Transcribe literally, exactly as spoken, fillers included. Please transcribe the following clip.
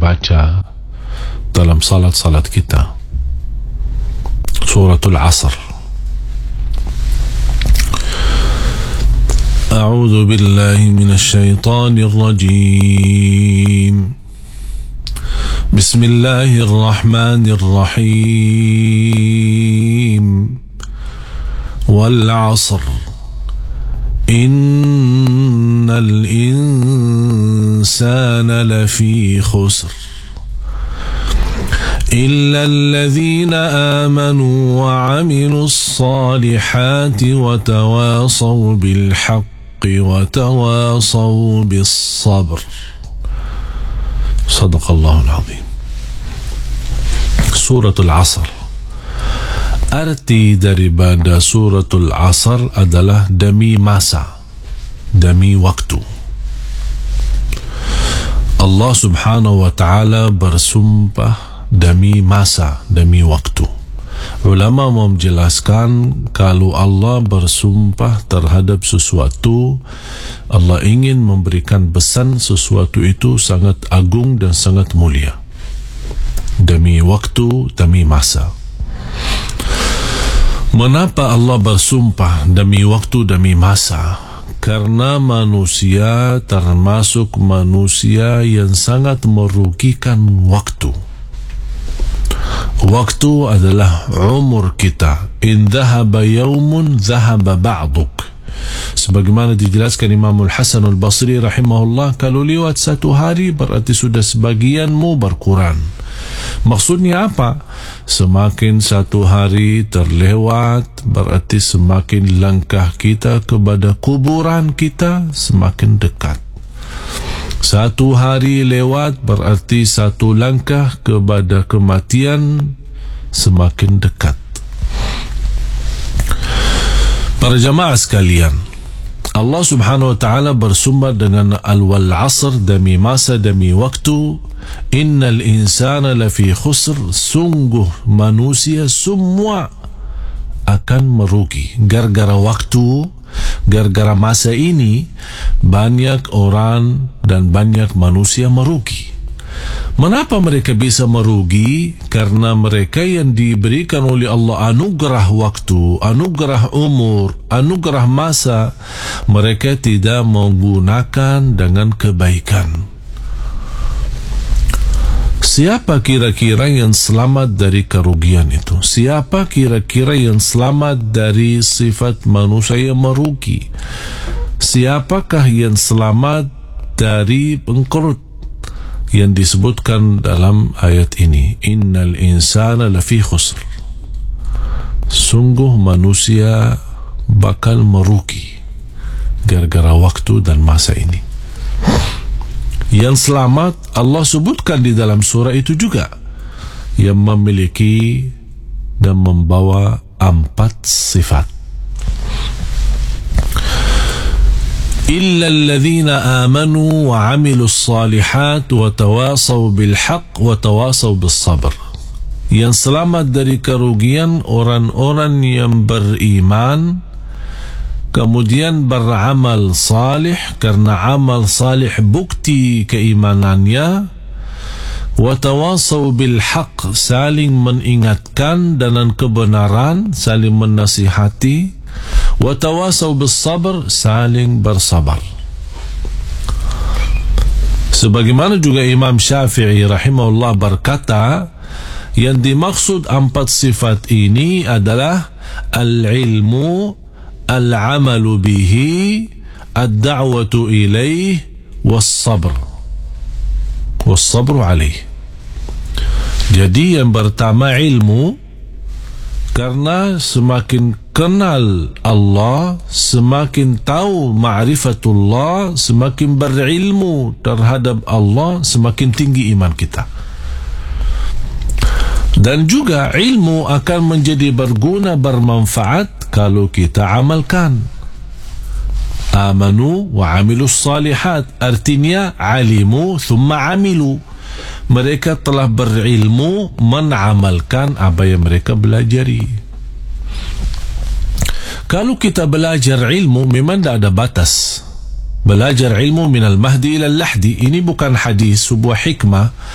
baca dalam salat-salat kita. Suratul Asr. A'udzu billahi minasy syaithanir rajim. Bismillahirrahmanirrahim. Wal 'asr. Innal insana lafi khusr. إلا الذين آمنوا وعملوا الصالحات وتواصوا بالحق وتواصوا بالصبر. صدق الله العظيم. Suratul Asr. Arti daripada Suratul Asr adalah demi masa, demi waktu. Allah subhanahu wa ta'ala bersumpah demi masa, demi waktu. Ulama menjelaskan kalau Allah bersumpah terhadap sesuatu, Allah ingin memberikan pesan sesuatu itu sangat agung dan sangat mulia. Demi waktu, demi masa. Mengapa Allah bersumpah demi waktu, demi masa? Karena manusia termasuk manusia yang sangat merugikan waktu. Waktu adalah umur kita. In dhahaba yawmun dhahaba ba'duk. Sebagaimana dijelaskan Imam Al-Hasan Al-Basri rahimahullah, kalau lewat satu hari berarti sudah sebagianmu berkurang. Maksudnya apa? Semakin satu hari terlewat berarti semakin langkah kita kepada kuburan kita semakin dekat. Satu hari lewat berarti satu langkah kepada kematian semakin dekat. Para jamaah sekalian, Allah subhanahu wa ta'ala bersumpah dengan al-wal asr, demi masa, demi waktu. Innal insana lafi khusr. Sungguh manusia semua akan merugi gara-gara waktu. Gara-gara masa ini banyak orang dan banyak manusia merugi. Mengapa mereka bisa merugi? Karena mereka yang diberikan oleh Allah anugerah waktu, anugerah umur, anugerah masa, mereka tidak menggunakan dengan kebaikan. Siapa kira-kira yang selamat dari kerugian itu? Siapa kira-kira yang selamat dari sifat manusia yang merugi? Siapakah yang selamat dari bangkrut yang disebutkan dalam ayat ini? Innal insana lafi khusr. Sungguh manusia bakal merugi gara-gara waktu dan masa ini. Yang selamat Allah sebutkan di dalam surah itu juga, yang memiliki dan membawa empat sifat. Illa alladhina amanu wa amilus salihat wa tawasaw bil haqq wa tawasaw bis sabr. Yang selamat dari kerugian orang-orang yang beriman kemudian beramal salih, karena amal salih bukti keimanannya. Wa tawasaw bil haqq, saling mengingatkan dengan kebenaran, saling menasihati. Wa tawasaw bis sabr, saling bersabar. Sebagaimana juga Imam Syafi'i rahimahullah berkata, yang dimaksud empat sifat ini adalah al-ilmu, al-amalu bihi, ad-da'watu ilaih, was-sabr was-sabru alaih. Jadi yang pertama ilmu, karena semakin kenal Allah, semakin tahu ma'rifatullah, semakin berilmu terhadap Allah, semakin tinggi iman kita. Dan juga ilmu akan menjadi berguna, bermanfaat kalau kita amalkan. Amanu wa amilus salihat, artinya alimu thumma amilu. Mereka telah berilmu, menamalkan apa yang mereka belajari. Kalau kita belajar ilmu memang tidak ada batas. Belajar ilmu minal mahdi ilal lahdi, ini bukan hadis, sebuah hikmah.